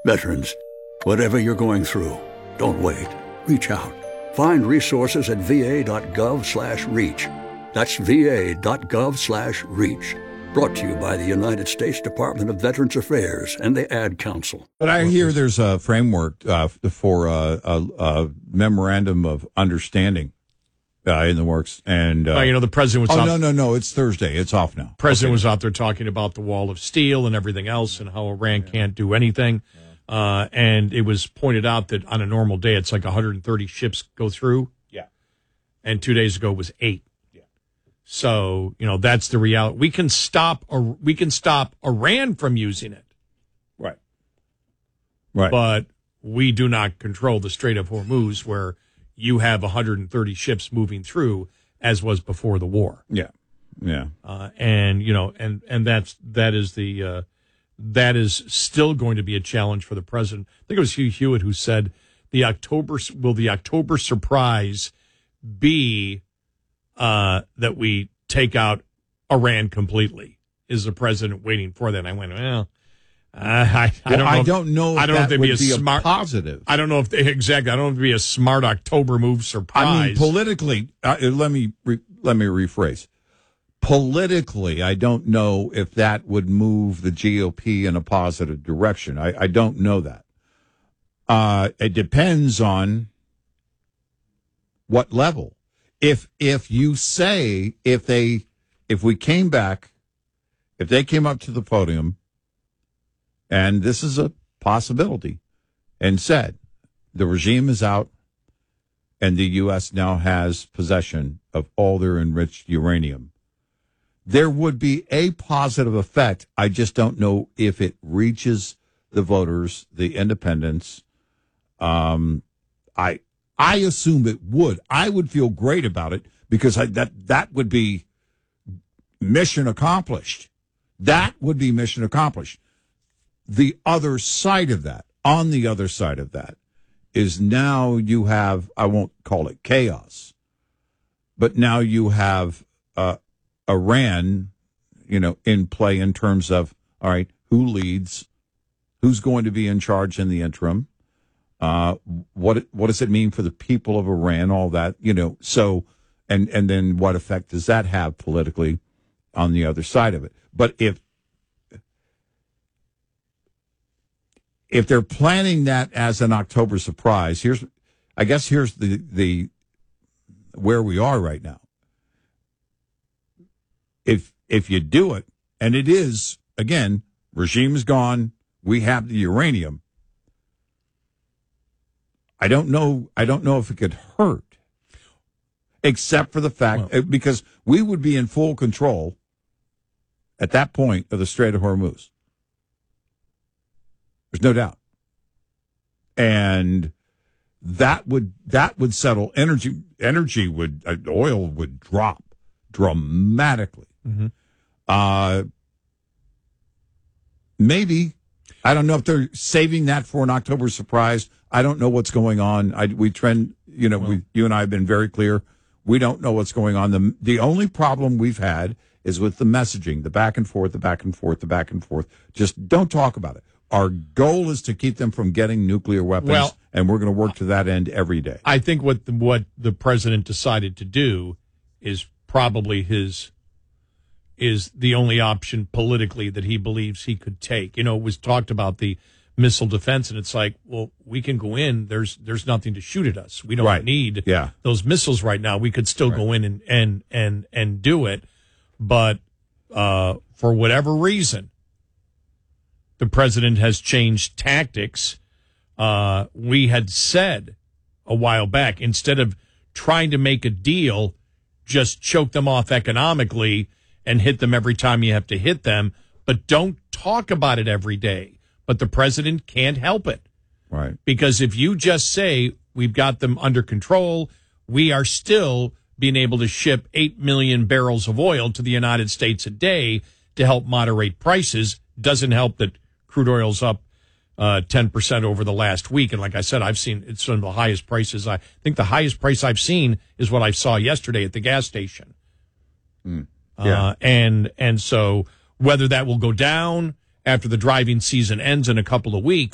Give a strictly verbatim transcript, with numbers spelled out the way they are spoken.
Veterans, whatever you're going through, don't wait. Reach out. Find resources at va.gov slash reach. That's va.gov slash reach. Brought to you by the United States Department of Veterans Affairs and the Ad Council. But I hear there's a framework uh, for a, a, a memorandum of understanding uh, in the works. And uh, uh, you know, the president was oh, out. no, no, no, it's Thursday. It's off now. President okay. was out there talking about the wall of steel and everything else and how Iran can't do anything. Uh, and it was pointed out that on a normal day, it's like one hundred thirty ships go through. Yeah. And two days ago was eight. Yeah. So, you know, that's the reality. We can stop, we can stop Iran from using it. Right. Right. But we do not control the Strait of Hormuz, where you have one hundred thirty ships moving through, as was before the war. Yeah. Yeah. Uh, and, you know, and, and that's, that is the, uh, that is still going to be a challenge for the president. I think it was Hugh Hewitt who said the October, will the October surprise be, uh, that we take out Iran completely? Is the president waiting for that? And I went, well, I, I, I well, don't know. I if, don't know. If I don't know if that they'd be would a be smart a positive. I don't know if they, exactly. I don't know if it'd be a smart October move surprise. I mean, politically, uh, let me re, let me rephrase. Politically, I don't know if that would move the G O P in a positive direction. I, I don't know that. Uh, it depends on what level. If if you say if they if we came back, if they came up to the podium, and this is a possibility, and said the regime is out, and the U S now has possession of all their enriched uranium, there would be a positive effect. I just don't know if it reaches the voters, the independents. Um, I I assume it would. I would feel great about it because I, that that would be mission accomplished. That would be mission accomplished. The other side of that, on the other side of that, is now you have, I won't call it chaos, but now you have uh, Iran, you know, in play in terms of, all right, who leads, who's going to be in charge in the interim, uh, what what does it mean for the people of Iran, all that, you know, so, and, and then what effect does that have politically on the other side of it? But if if they're planning that as an October surprise, here's, I guess here's the the where we are right now. If if you do it, and it is, again, regime is gone, we have the uranium. I don't know. I don't know if it could hurt, except for the fact well, because we would be in full control at that point of the Strait of Hormuz. There's no doubt, and that would that would settle energy. Energy would uh, oil would drop dramatically. Mm-hmm. Uh, maybe. I don't know if they're saving that for an October surprise. I don't know what's going on. I, we trend, you know, well, we, you and I have been very clear. We don't know what's going on. The, the only problem we've had is with the messaging, the back and forth, the back and forth, the back and forth. Just don't talk about it. Our goal is to keep them from getting nuclear weapons, well, and we're going to work to that end every day. I think what the, what the president decided to do is probably his is the only option politically that he believes he could take. You know, it was talked about the missile defense, and it's like, well, we can go in. There's there's nothing to shoot at us. We don't right. need yeah. those missiles right now. We could still right. go in and, and, and, and do it. But uh, for whatever reason, the president has changed tactics. Uh, we had said a while back, instead of trying to make a deal, just choke them off economically and hit them every time you have to hit them, but don't talk about it every day. But the president can't help it. Right. Because if you just say, we've got them under control, we are still being able to ship eight million barrels of oil to the United States a day to help moderate prices, doesn't help that crude oil's up uh, ten percent over the last week. And like I said, I've seen it's some of the highest prices. I think the highest price I've seen is what I saw yesterday at the gas station. Mm. Yeah. Uh, and and so whether that will go down after the driving season ends in a couple of weeks,